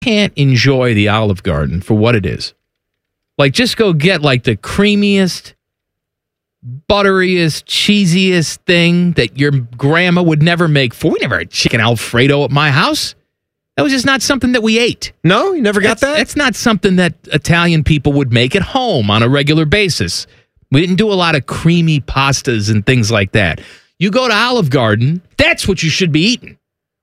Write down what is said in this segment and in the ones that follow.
can't enjoy the Olive Garden for what it is. Like, just go get like the creamiest, butteriest, cheesiest thing that your grandma would never make for. We never had chicken Alfredo at my house. That was just not something that we ate. No, you never got that? That's not something that Italian people would make at home on a regular basis. We didn't do a lot of creamy pastas and things like that. You go to Olive Garden, that's what you should be eating.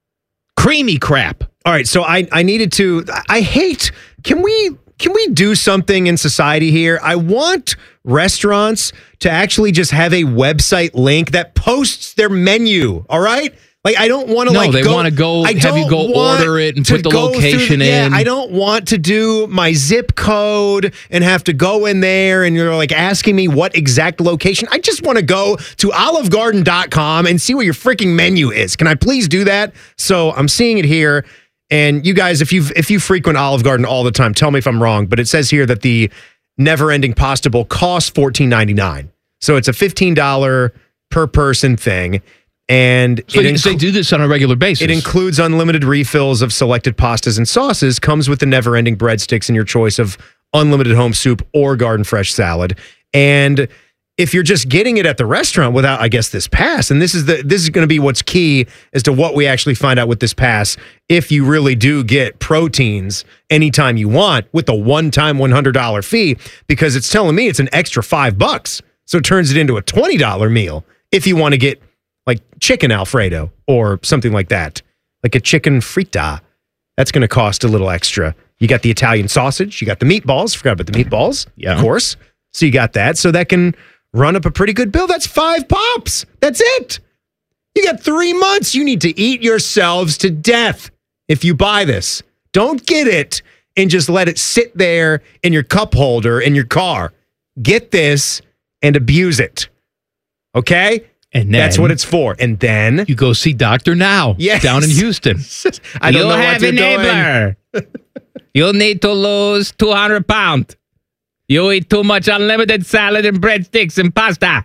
Creamy crap. All right, so I needed to. I hate. Can we do something in society here? I want restaurants to actually just have a website link that posts their menu. All right. Like, I don't want to want to go have you go order it and put the location in. Yeah, I don't want to do my zip code and have to go in there and you're like asking me what exact location. I just want to go to olivegarden.com and see what your freaking menu is. Can I please do that? So I'm seeing it here. And you guys, if you frequent Olive Garden all the time, tell me if I'm wrong, but it says here that the never-ending pasta bowl costs $14.99. So it's a $15 per person thing. And so they do this on a regular basis. It includes unlimited refills of selected pastas and sauces, comes with the never-ending breadsticks and your choice of unlimited home soup or garden fresh salad. And if you're just getting it at the restaurant without, I guess, this pass, and this is going to be what's key as to what we actually find out with this pass, if you really do get proteins anytime you want with the one-time $100 fee, because it's telling me it's an extra $5. So it turns it into a $20 meal if you want to get like chicken Alfredo or something like that, like a chicken fritta. That's going to cost a little extra. You got the Italian sausage. You got the meatballs. Forgot about the meatballs, of course. So you got that. So that can run up a pretty good bill. That's $5. That's it. You got 3 months. You need to eat yourselves to death if you buy this. Don't get it and just let it sit there in your cup holder in your car. Get this and abuse it. Okay? And then, that's what it's for. And then you go see Dr. Now down in Houston. I don't know what you're enabler. You'll need to lose 200 pounds. You eat too much unlimited salad and breadsticks and pasta.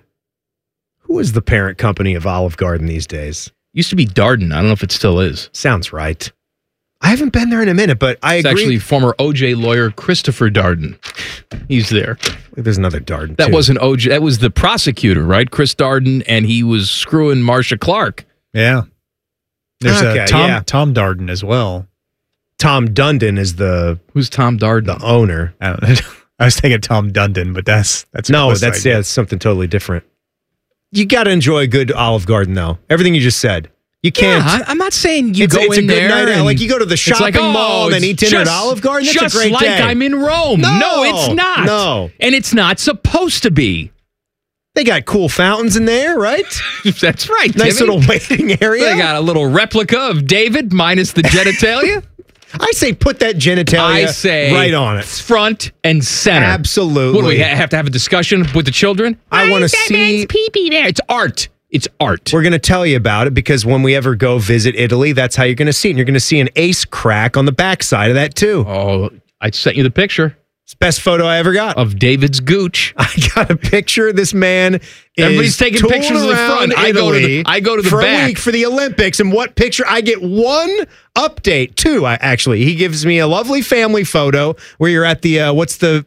Who is the parent company of Olive Garden these days? Used to be Darden. I don't know if it still is. Sounds right. I haven't been there in a minute, but I agree. It's actually former OJ lawyer Christopher Darden. He's there. There's another Darden, That too. wasn't OJ. That was the prosecutor, right? Chris Darden, and he was screwing Marsha Clark. Yeah. There's Tom Darden as well. Tom Dundon is the... Who's Tom Darden? The owner. I don't know. I was thinking Tom Dundon, but that's it's something totally different. You got to enjoy a good Olive Garden, though. Everything you just said. You can't. Yeah, I'm not saying you go in a good there. Night out. Like you go to the shopping mall and then eat dinner at Olive Garden. That's a great just day. like I'm in Rome. No, it's not. No. And it's not supposed to be. They got cool fountains in there, right? That's right. Nice Timmy. little waiting area. They got a little replica of David minus the genitalia. I say put that genitalia right on it. Front and center. Absolutely. What do we have to have a discussion with the children? I want to see. Man's pee-pee there. It's art. It's art. We're going to tell you about it because when we ever go visit Italy, that's how you're going to see it. And you're going to see an ace crack on the backside of that, too. Oh, I sent you the picture. It's the best photo I ever got. Of David's gooch. I got a picture. This man Everybody's taking pictures of the front. I go to the for back. A week for the Olympics. And what picture? I get one update, two, actually. He gives me a lovely family photo where you're at the, what's the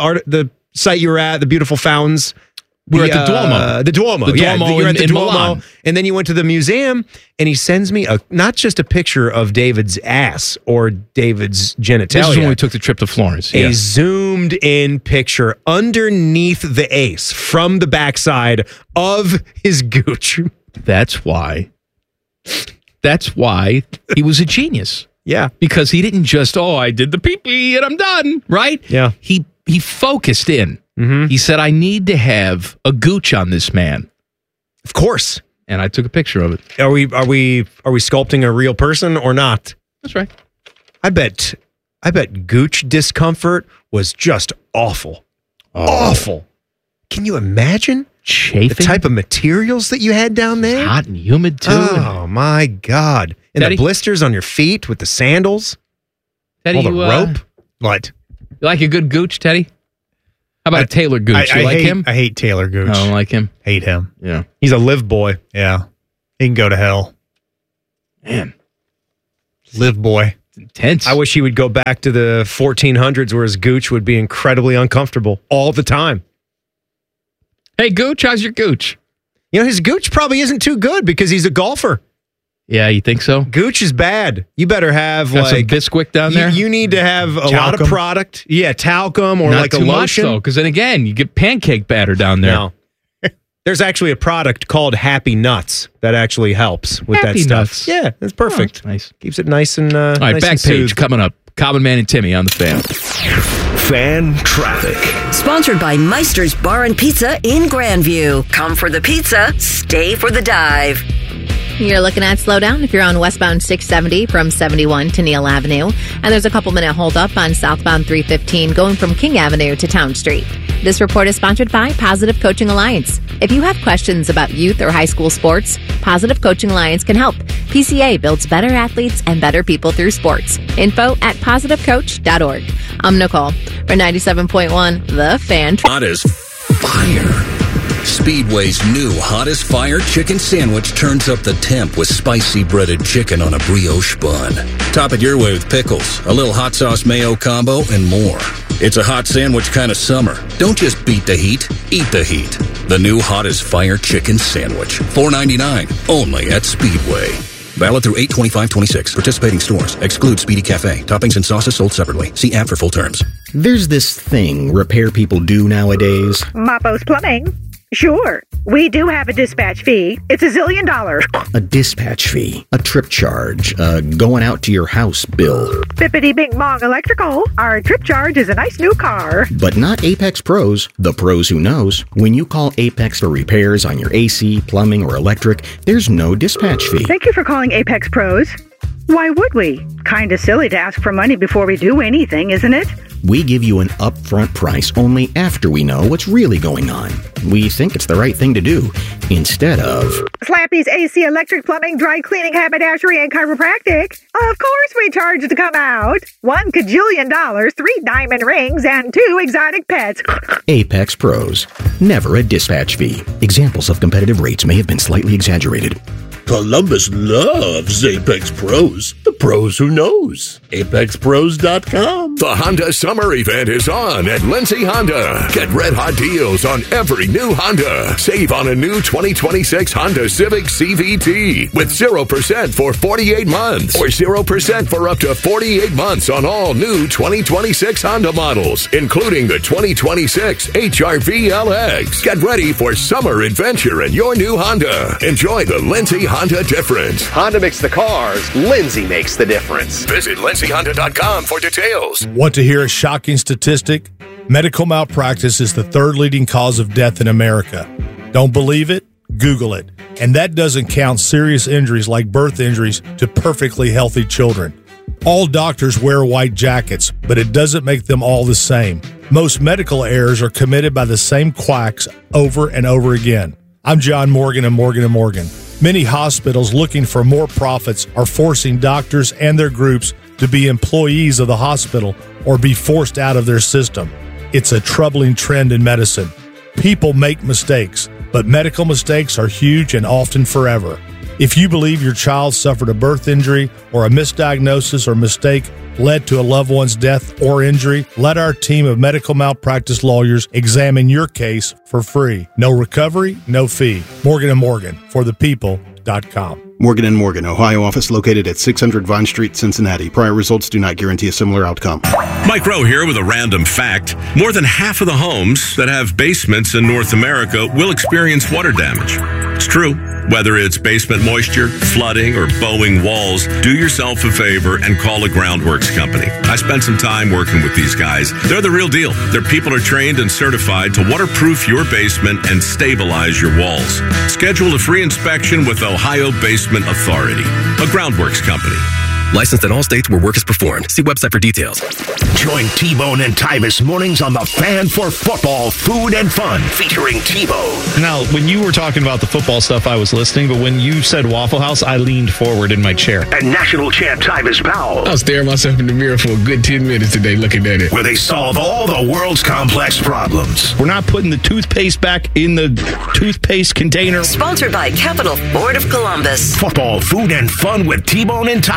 site you were at, the beautiful fountains. We're at the Duomo. The Duomo. You're at the in Duomo. Milan. And then you went to the museum, and he sends me not just a picture of David's ass or David's genitalia. This is when we took the trip to Florence. A zoomed-in picture underneath the ace from the backside of his gooch. That's why he was a genius. Yeah. Because he didn't just, I did the pee-pee and I'm done, right? Yeah. He focused in. Mm-hmm. He said, I need to have a gooch on this man. Of course. And I took a picture of it. Are we sculpting a real person or not? That's right. I bet gooch discomfort was just awful. Awful. Can you imagine? Chafing? The type of materials that you had down there? It's hot and humid too. Oh my God. And Teddy? the blisters on your feet with the sandals. Teddy, all the rope. What? You like a good gooch, Teddy? How about Taylor Gooch? You like him? I hate Taylor Gooch. I don't like him. Hate him. Yeah. He's a live boy. Yeah. He can go to hell. Man. Live boy. intense. I wish he would go back to the 1400s where his gooch would be incredibly uncomfortable all the time. Hey, Gooch, how's your gooch? You know, his gooch probably isn't too good because he's a golfer. Yeah, you think so? Gooch is bad. You better have Got some Bisquick down there? You need to have a lot of product. Yeah, talcum or Not like a too lotion. Much, though, because then again, you get pancake batter down there. No. There's actually a product called Happy Nuts that actually helps with Happy that stuff. Nuts. Yeah, it's perfect. Oh, nice. Keeps it nice and all right, nice back and page soothed. coming up. Common Man and Timmy on the Fan. Fan Traffic. Sponsored by Meister's Bar and Pizza in Grandview. Come for the pizza, stay for the dive. You're looking at slowdown if you're on westbound 670 from 71 to Neal Avenue. And there's a couple-minute holdup on southbound 315 going from King Avenue to Town Street. This report is sponsored by Positive Coaching Alliance. If you have questions about youth or high school sports, Positive Coaching Alliance can help. PCA builds better athletes and better people through sports. Info at positivecoach.org. I'm Nicole for 97.1 The Fan. Hot as fire. Speedway's new Hottest Fire Chicken Sandwich turns up the temp with spicy breaded chicken on a brioche bun. Top it your way with pickles, a little hot sauce mayo combo, and more. It's a hot sandwich kind of summer. Don't just beat the heat, eat the heat. The new Hottest Fire Chicken Sandwich. $4.99, only at Speedway. Valid through 8/25/26. Participating stores. Exclude Speedy Cafe. Toppings and sauces sold separately. See app for full terms. There's this thing repair people do nowadays. Mappo's Plumbing. Sure, we do have a dispatch fee. It's $1 zillion. A dispatch fee, a trip charge, a going out to your house bill. Bippity Bing Bong Electrical. Our trip charge is a nice new car. But not Apex Pros, the pros who knows. When you call Apex for repairs on your AC, plumbing, or electric, there's no dispatch fee. Thank you for calling Apex Pros. Why would we? Kinda silly to ask for money before we do anything, isn't it? We give you an upfront price only after we know what's really going on. We think it's the right thing to do, instead of Slappy's AC, electric, plumbing, dry cleaning, haberdashery, and chiropractic. Of course we charge to come out. $1 kajillion, 3 diamond rings, and 2 exotic pets. Apex Pros. Never a dispatch fee. Examples of competitive rates may have been slightly exaggerated. Columbus loves Apex Pros. The pros who knows. ApexPros.com. The Honda Summer Event is on at Lindsay Honda. Get red-hot deals on every new Honda. Save on a new 2026 Honda Civic CVT with 0% for 48 months or 0% for up to 48 months on all new 2026 Honda models, including the 2026 HR-V LX. Get ready for summer adventure in your new Honda. Enjoy the Lindsay Honda difference. Honda makes the cars. Lindsay makes the difference. Visit LindsayHonda.com for details. Want to hear a shocking statistic? Medical malpractice is the 3rd leading cause of death in America. Don't believe it? Google it. And that doesn't count serious injuries like birth injuries to perfectly healthy children. All doctors wear white jackets, but it doesn't make them all the same. Most medical errors are committed by the same quacks over and over again. I'm John Morgan of Morgan & Morgan. Many hospitals looking for more profits are forcing doctors and their groups to be employees of the hospital or be forced out of their system. It's a troubling trend in medicine. People make mistakes, but medical mistakes are huge and often forever. If you believe your child suffered a birth injury or a misdiagnosis or mistake led to a loved one's death or injury, let our team of medical malpractice lawyers examine your case for free. No recovery, no fee. Morgan & Morgan, for the people.com. Morgan & Morgan, Ohio office located at 600 Vine Street, Cincinnati. Prior results do not guarantee a similar outcome. Mike Rowe here with a random fact. More than half of the homes that have basements in North America will experience water damage. It's true. Whether it's basement moisture, flooding, or bowing walls, do yourself a favor and call a Groundworks company. I spent some time working with these guys. They're the real deal. Their people are trained and certified to waterproof your basement and stabilize your walls. Schedule a free inspection with Ohio Basement Authority, a Groundworks company. Licensed in all states where work is performed. See website for details. Join T-Bone and Tyvis mornings on the Fan for Football, Food and Fun, featuring T-Bone. Now, when you were talking about the football stuff, I was listening, but when you said Waffle House, I leaned forward in my chair. And national champ Tyvis Powell. I was staring myself in the mirror for a good 10 minutes today looking at it. Where they solve all the world's complex problems. We're not putting the toothpaste back in the toothpaste container. Sponsored by Capital Ford of Columbus. Football, Food and Fun with T-Bone and Tyvis.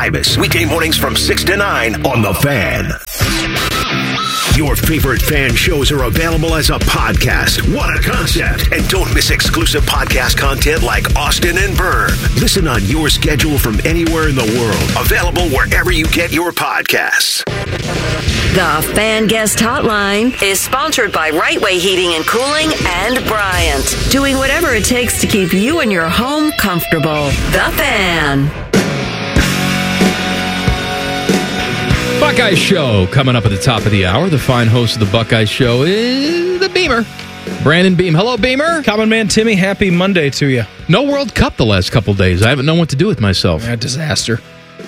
Weekday mornings from 6 to 9 on The Fan. Your favorite fan shows are available as a podcast. What a concept. And don't miss exclusive podcast content like Austin and Byrne. Listen on your schedule from anywhere in the world. Available wherever you get your podcasts. The Fan Guest Hotline is sponsored by Right Way Heating and Cooling and Bryant, doing whatever it takes to keep you and your home comfortable. The Fan. Buckeye Show coming up at the top of the hour. The fine host of the Buckeye Show is the Beamer, Brandon Beam. Hello, Beamer. Common man Timmy, happy Monday to you. No World Cup the last couple days. I haven't known what to do with myself. Yeah, disaster.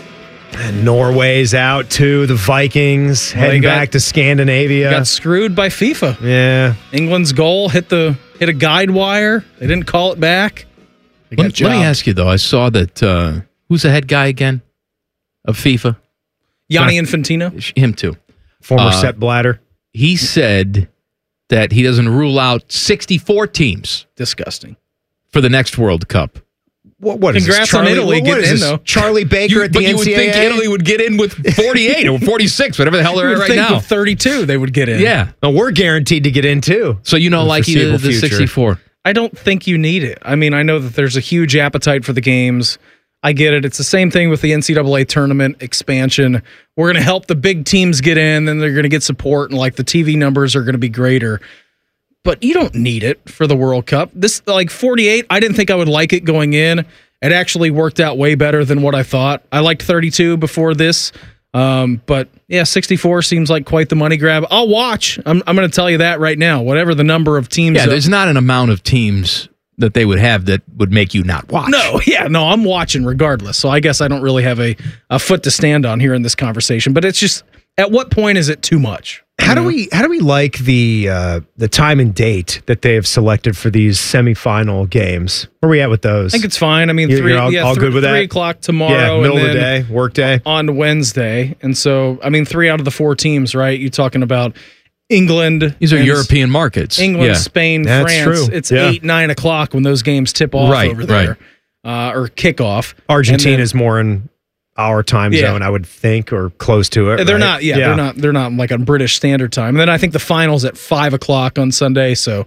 And Norway's out too. The Vikings heading back to Scandinavia. Got screwed by FIFA. Yeah. England's goal hit a guide wire. They didn't call it back. Let me ask you though. I saw that who's the head guy again of FIFA? Gianni Infantino? Him too. Former Sepp Blatter. He said that he doesn't rule out 64 teams. Disgusting. For the next World Cup. What is Congrats this, on Italy getting in, though. Charlie Baker at the NCAA? You would think Italy would get in with 48 or 46, whatever the hell they're at right now. With 32, they would get in. Yeah. No, we're guaranteed to get in, too. So you know, like the 64. I don't think you need it. I mean, I know that there's a huge appetite for the games. I get it. It's the same thing with the NCAA tournament expansion. We're going to help the big teams get in, and they're going to get support, and like the TV numbers are going to be greater. But you don't need it for the World Cup. This, like 48, I didn't think I would like it going in. It actually worked out way better than what I thought. I liked 32 before this. But yeah, 64 seems like quite the money grab. I'll watch. I'm going to tell you that right now. Whatever the number of teams. Yeah, there's not an amount of teams that they would have that would make you not watch. No, I'm watching regardless. So I guess I don't really have a foot to stand on here in this conversation. But it's just, at what point is it too much? How do we like the time and date that they have selected for these semifinal games? Where are we at with those? I think it's fine. I mean, you're all good with that? 3 o'clock tomorrow. Yeah, middle and of the day, work day. On Wednesday. And so, I mean, 3 out of the 4 teams, right? You're talking about England. These are European markets. England, Spain, That's France. true. It's 8, 9 o'clock when those games tip off over there. Or kickoff. Argentina's more in our time zone, I would think, or close to it. They're right? not. They're not like on British Standard Time. And then I think the finals at 5 o'clock on Sunday. So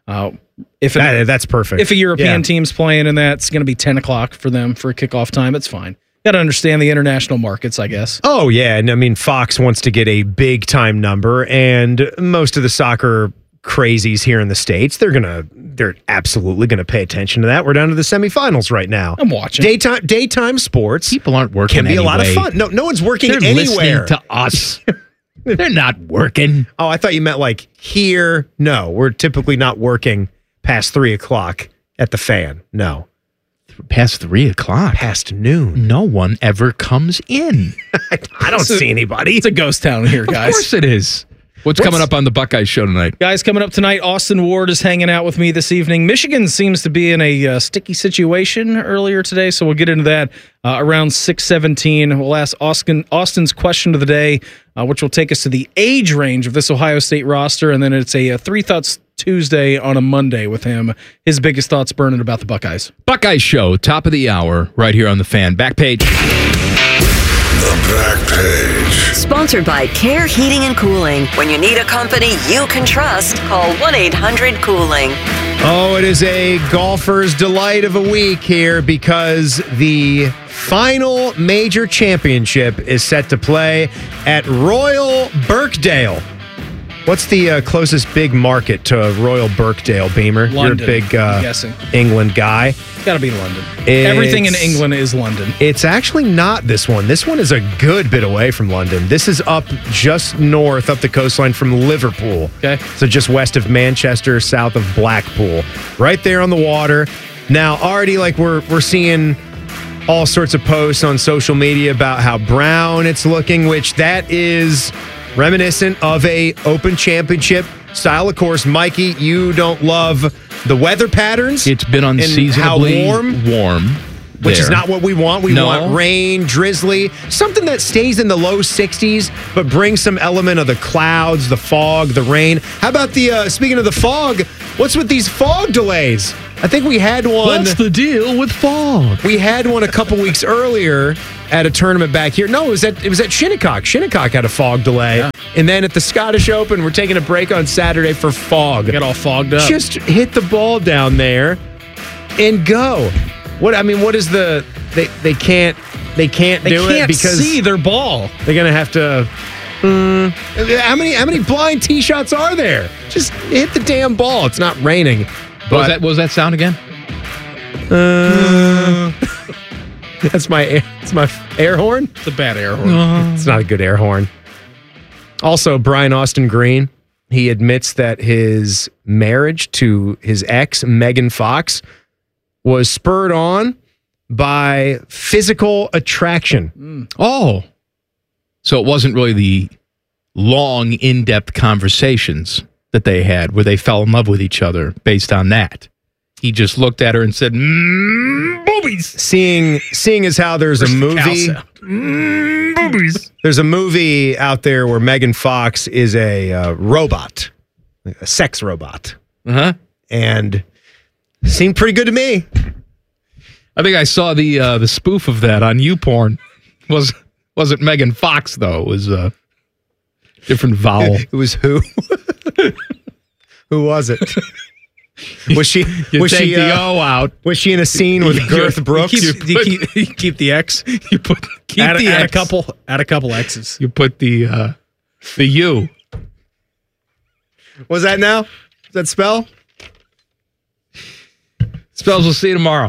that's perfect. If a European team's playing in that, it's going to be 10 o'clock for them for a kickoff time. It's fine. Got to understand the international markets, I guess. Oh yeah, and I mean Fox wants to get a big time number, and most of the soccer crazies here in the States, they're absolutely gonna pay attention to that. We're down to the semifinals right now. I'm watching. Daytime sports. People aren't working. Can be a lot of fun. No one's working They're anywhere. Listening to us. They're not working. Oh, I thought you meant like here. No, we're typically not working past 3 o'clock at the Fan. No. Past 3 o'clock? Past noon. No one ever comes in. I don't see anybody. It's a ghost town here, guys. Of course it is. What's coming up on the Buckeye Show tonight? Guys, coming up tonight, Austin Ward is hanging out with me this evening. Michigan seems to be in a sticky situation earlier today, so we'll get into that around 6:17. We'll ask Austin's question of the day, which will take us to the age range of this Ohio State roster, and then it's a 3 Thoughts Tuesday on a Monday with him. His biggest thoughts burning about the Buckeyes. Buckeye Show, top of the hour, right here on the Fan. Back page. The Back Page. Sponsored by Care Heating and Cooling. When you need a company you can trust, call 1-800-COOLING. Oh, it is a golfer's delight of a week here because the final major championship is set to play at Royal Birkdale. What's the closest big market to Royal Birkdale, Beamer? London, You're a big I'm guessing. England guy. Got to be London. Everything in England is London. It's actually not this one. This one is a good bit away from London. This is up just north, up the coastline from Liverpool. Okay. So just west of Manchester, south of Blackpool. Right there on the water. Now, already like we're seeing all sorts of posts on social media about how brown it's looking, which that is reminiscent of a Open Championship style. Of course, Mikey, you don't love the weather patterns. It's been unseasonably warm, which is not what we want. We want rain, drizzly, something that stays in the low 60s, but brings some element of the clouds, the fog, the rain. How about speaking of the fog, what's with these fog delays? I think we had one. What's the deal with fog? We had one a couple weeks earlier, at a tournament back here. No, it was at Shinnecock. Shinnecock had a fog delay. Yeah. And then at the Scottish Open, we're taking a break on Saturday for fog. Get all fogged up. Just hit the ball down there and go. What is the they can't do it because see their ball. They're gonna have to. How many blind tee shots are there? Just hit the damn ball. It's not raining. What was that sound again? It's my air horn. It's a bad air horn. It's not a good air horn. Also, Brian Austin Green, he admits that his marriage to his ex, Megan Fox, was spurred on by physical attraction. Oh. So it wasn't really the long, in-depth conversations that they had where they fell in love with each other based on that. He just looked at her and said, boobies. Seeing as how there's a movie. Boobies. There's a movie out there where Megan Fox is a robot, a sex robot. Uh-huh. And seemed pretty good to me. I think I saw the spoof of that on YouPorn. Wasn't Megan Fox, though. It was a different vowel. It was who? Who was it? Was she? You take the O out. Was she in a scene with Garth Brooks? You keep the X. You keep the X. Add a couple X's. You put the U. Was that now? Does that spell? Spells. We'll see you tomorrow.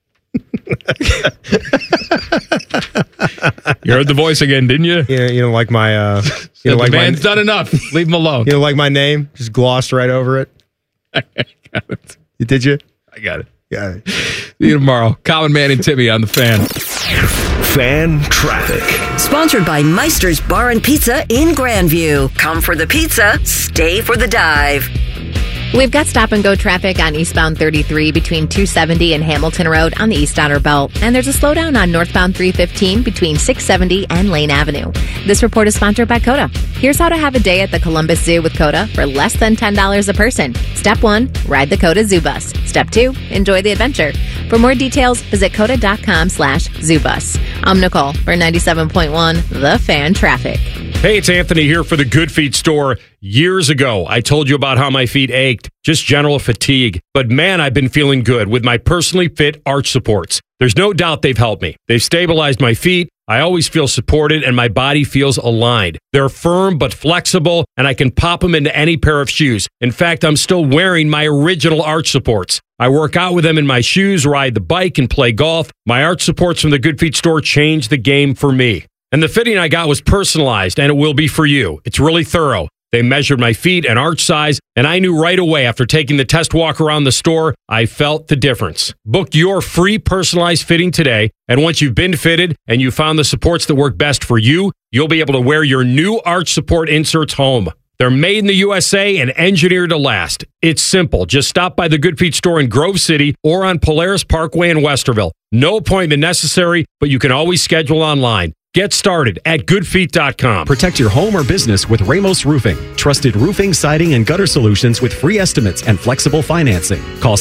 You heard the voice again, didn't you? Yeah, you don't like my. You don't the like man's done enough. Leave him alone. You don't like my name? Just glossed right over it. I got it. Did you? I got it. Yeah. See you tomorrow. Common Man and Timmy on the Fan. Fan traffic. Sponsored by Meister's Bar and Pizza in Grandview. Come for the pizza, stay for the dive. We've got stop-and-go traffic on eastbound 33 between 270 and Hamilton Road on the East Outer Belt. And there's a slowdown on northbound 315 between 670 and Lane Avenue. This report is sponsored by Coda. Here's how to have a day at the Columbus Zoo with Coda for less than $10 a person. Step 1, ride the Coda Zoo Bus. Step 2, enjoy the adventure. For more details, visit coda.com/zoobus. I'm Nicole for 97.1 The Fan Traffic. Hey, it's Anthony here for the Good Feet store. Years ago, I told you about how my feet ached, just general fatigue. But man, I've been feeling good with my personally fit arch supports. There's no doubt they've helped me. They've stabilized my feet. I always feel supported and my body feels aligned. They're firm but flexible, and I can pop them into any pair of shoes. In fact, I'm still wearing my original arch supports. I work out with them in my shoes, ride the bike, and play golf. My arch supports from the Good Feet store changed the game for me. And the fitting I got was personalized, and it will be for you. It's really thorough. They measured my feet and arch size, and I knew right away after taking the test walk around the store, I felt the difference. Book your free personalized fitting today, and once you've been fitted and you found the supports that work best for you, you'll be able to wear your new arch support inserts home. They're made in the USA and engineered to last. It's simple. Just stop by the Good Feet store in Grove City or on Polaris Parkway in Westerville. No appointment necessary, but you can always schedule online. Get started at goodfeet.com. Protect your home or business with Ramos Roofing. Trusted roofing, siding, and gutter solutions with free estimates and flexible financing. Call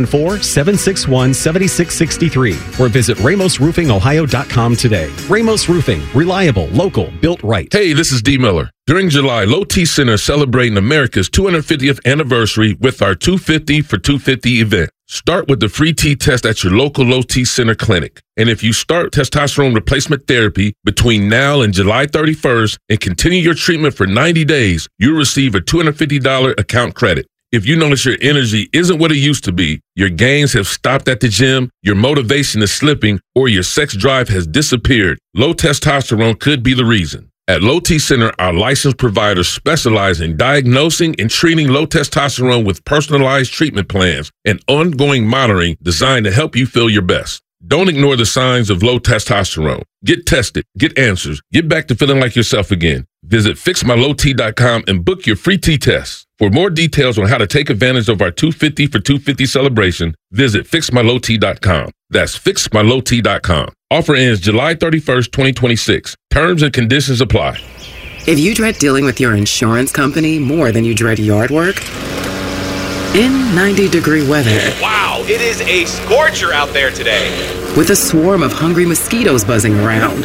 614-761-7663 or visit RamosRoofingOhio.com today. Ramos Roofing. Reliable, local, built right. Hey, this is D. Miller. During July, Low T Center is celebrating America's 250th anniversary with our 250 for 250 event. Start with the free T-test at your local Low T Center clinic. And if you start testosterone replacement therapy between now and July 31st and continue your treatment for 90 days, you'll receive a $250 account credit. If you notice your energy isn't what it used to be, your gains have stopped at the gym, your motivation is slipping, or your sex drive has disappeared, low testosterone could be the reason. At Low T Center, our licensed providers specialize in diagnosing and treating low testosterone with personalized treatment plans and ongoing monitoring designed to help you feel your best. Don't ignore the signs of low testosterone. Get tested, get answers, get back to feeling like yourself again. Visit FixMyLowT.com and book your free T-test. For more details on how to take advantage of our 250 for 250 celebration, visit FixMyLowT.com. That's FixMyLowT.com. Offer ends July 31st, 2026. Terms and conditions apply. If you dread dealing with your insurance company more than you dread yard work, in 90-degree weather. Wow, it is a scorcher out there today. with a swarm of hungry mosquitoes buzzing around,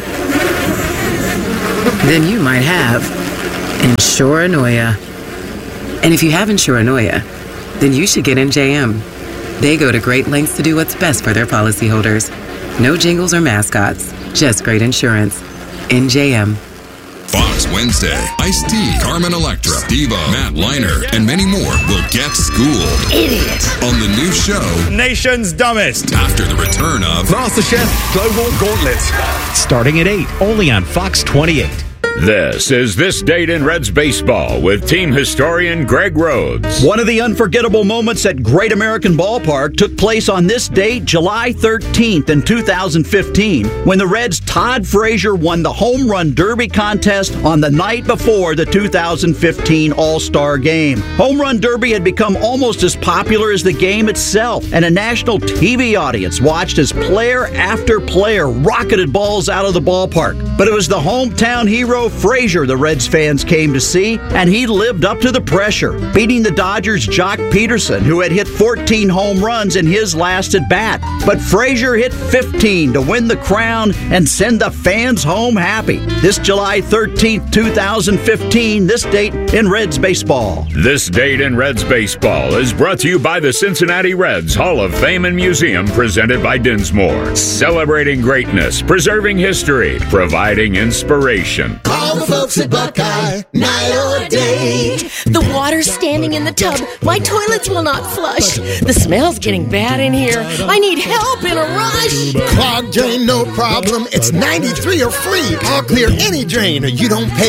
then you might have Insuranoia. And if you have Insuranoia, then you should get NJM. They go to great lengths to do what's best for their policyholders. No jingles or mascots, just great insurance. NJM. Fox Wednesday, Ice-T, Carmen Electra, Devo, Matt Liner, and many more will get schooled. Idiot. On the new show, Nation's Dumbest. After the return of MasterChef Global Gauntlet. Starting at 8, only on Fox 28. This is This Date in Reds Baseball with team historian Greg Rhodes. One of the unforgettable moments at Great American Ballpark took place on this date, July 13th in 2015, when the Reds' Todd Frazier won the Home Run Derby contest on the night before the 2015 All-Star Game. Home Run Derby had become almost as popular as the game itself, and a national TV audience watched as player after player rocketed balls out of the ballpark. But it was the hometown hero Frazier the Reds fans came to see, and he lived up to the pressure, beating the Dodgers' Jock Peterson, who had hit 14 home runs in his last at-bat. But Frazier hit 15 to win the crown and send the fans home happy. This July 13th, 2015, this date in Reds baseball. This Date in Reds Baseball is brought to you by the Cincinnati Reds Hall of Fame and Museum, presented by Dinsmore. Celebrating greatness, preserving history, providing inspiration. Call the folks at Buckeye, night or day. The water's standing in the tub. My toilets will not flush. The smell's getting bad in here. I need help in a rush. Clogged drain, no problem. It's 93 or free. I'll clear any drain or you don't pay